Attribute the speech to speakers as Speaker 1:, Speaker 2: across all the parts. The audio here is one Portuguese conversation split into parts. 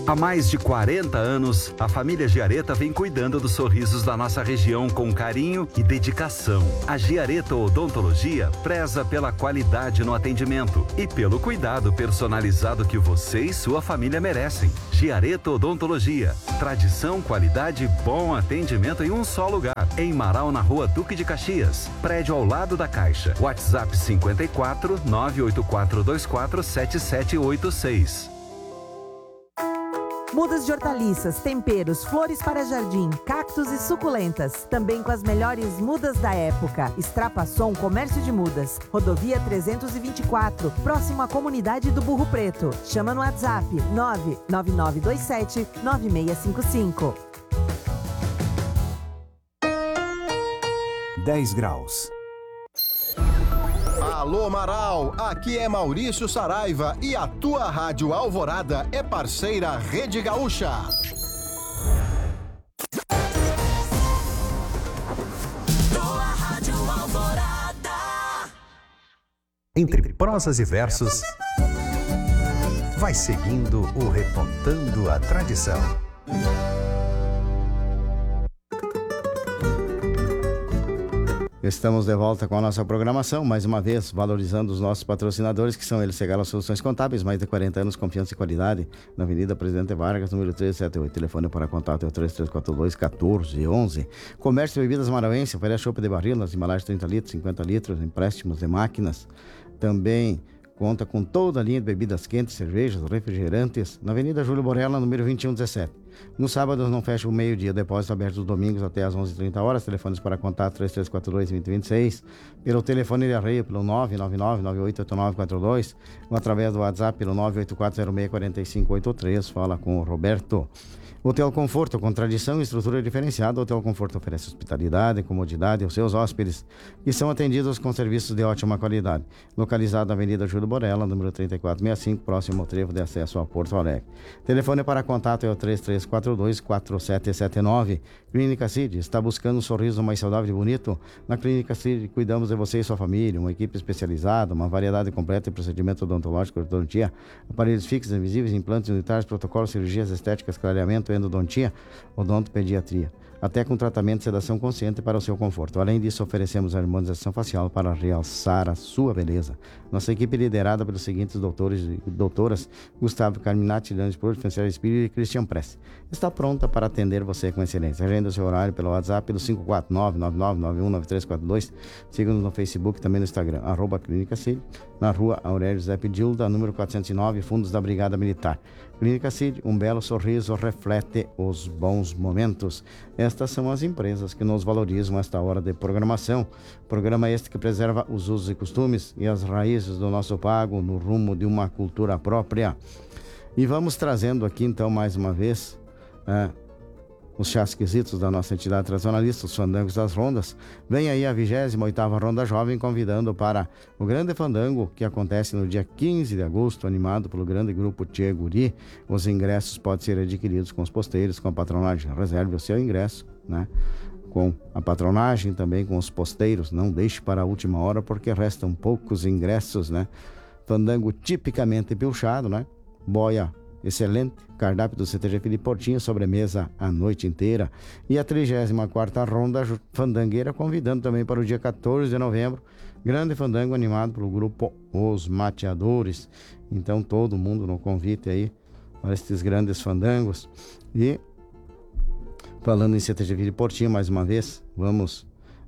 Speaker 1: Há mais de 40 anos, a família Giareta vem cuidando dos sorrisos da nossa região com carinho e dedicação. A Giareta Odontologia preza pela qualidade no atendimento e pelo cuidado personalizado que você e sua família merecem. Giareta Odontologia. Tradição, qualidade e bom atendimento em um só lugar. Em Marau, na Rua Duque de Caxias. Prédio ao lado da Caixa. WhatsApp 54 98424 7786.
Speaker 2: Mudas de hortaliças, temperos, flores para jardim, cactos e suculentas. Também com as melhores mudas da época. Extrapasson Comércio de Mudas. Rodovia 324, próximo à comunidade do Burro Preto. Chama no WhatsApp 99927-9655.
Speaker 3: 10 graus.
Speaker 4: Alô Marau, aqui é Maurício Saraiva e a tua Rádio Alvorada é parceira Rede Gaúcha.
Speaker 5: Tua Rádio Alvorada.
Speaker 3: Entre prosas e versos, vai seguindo o Repontando a Tradição.
Speaker 6: Estamos de volta com a nossa programação, mais uma vez valorizando os nossos patrocinadores, que são eles Segala Soluções Contábeis, mais de 40 anos, confiança e qualidade, na Avenida Presidente Vargas, número 378. Telefone para contato é o 3342-1411. Comércio de Bebidas Marauense, oferece chopp de barril, nas embalagens 30 litros, 50 litros, empréstimos de máquinas. Também conta com toda a linha de bebidas quentes, cervejas, refrigerantes, na Avenida Júlio Borella, número 2117. Nos sábados não fecha o meio-dia, depósito aberto nos domingos até às 11h30, telefones para contato 3342-2026, pelo telefone de arreio pelo 999-988942, ou através do WhatsApp pelo 984064583, fala com o Roberto. Hotel Conforto, com tradição e estrutura diferenciada, o Hotel Conforto oferece hospitalidade e comodidade aos seus hóspedes, que são atendidos com serviços de ótima qualidade. Localizado na Avenida Júlio Borella, número 3465, próximo ao trevo de acesso a Porto Alegre. Telefone para contato é o 3342-4779. Clínica Cid, está buscando um sorriso mais saudável e bonito? Na Clínica Cid, cuidamos de você e sua família, uma equipe especializada, uma variedade completa de procedimento odontológico, ortodontia, aparelhos fixos, invisíveis, implantes unitários, protocolos, cirurgias estéticas, clareamento, endodontia, odontopediatria, até com tratamento de sedação consciente para o seu conforto. Além disso, oferecemos a harmonização facial para realçar a sua beleza. Nossa equipe é liderada pelos seguintes doutores e doutoras: Gustavo Carminati, Lane Spur, Franciel Espírito e Christian Press. Está pronta para atender você com excelência. Agenda o seu horário pelo WhatsApp pelo 549-9991-9342. Siga-nos no Facebook e também no Instagram, @Clínica Cid, na Rua Aurélio Zé Pedilda, número 409, Fundos da Brigada Militar. Clínica Cid, um belo sorriso reflete os bons momentos. Estas são as empresas que nos valorizam esta hora de programação. Programa este que preserva os usos e costumes e as raízes do nosso pago no rumo de uma cultura própria. E vamos trazendo aqui então mais uma vez os chasquisitos da nossa entidade tradicionalista, os fandangos das rondas. Vem aí a 28ª Ronda Jovem, convidando para o grande fandango que acontece no dia 15 de agosto, animado pelo grande grupo Tchê Guri. Os ingressos podem ser adquiridos com os posteiros, com a patronagem. Reserve o seu ingresso, né? Com a patronagem, também com os posteiros. Não deixe para a última hora, porque restam poucos ingressos, né? Fandango tipicamente pilchado, né? Boia excelente, cardápio do CTG Felipe Portinho, sobremesa a noite inteira. E a 34ª Ronda Fandangueira, convidando também para o dia 14 de novembro, grande fandango animado pelo grupo Os Mateadores. Então todo mundo no convite aí para estes grandes fandangos. E falando em CTG Felipe Portinho, mais uma vez, vamos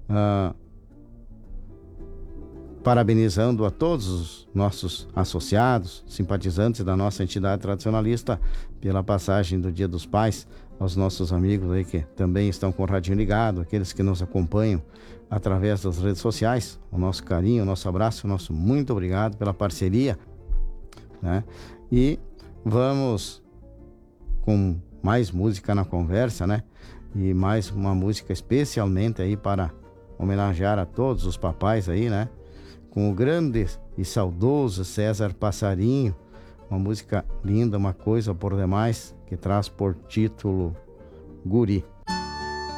Speaker 6: parabenizando a todos os nossos associados, simpatizantes da nossa entidade tradicionalista pela passagem do Dia dos Pais, aos nossos amigos aí que também estão com o radinho ligado, aqueles que nos acompanham através das redes sociais. O nosso carinho, o nosso abraço, o nosso muito obrigado pela parceria, né? E vamos com mais música na conversa, né? E mais uma música especialmente aí para homenagear a todos os papais aí, né? Com o grande e saudoso César Passarinho, uma música linda, uma coisa por demais, que traz por título Guri.